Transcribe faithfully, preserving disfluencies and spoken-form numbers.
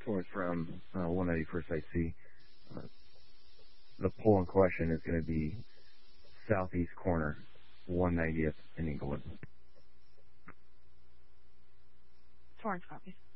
Torrance from uh, one ninety-first I C. Uh, the pole in question is going to be southeast corner, one ninetieth in Inglewood. Torrance copies.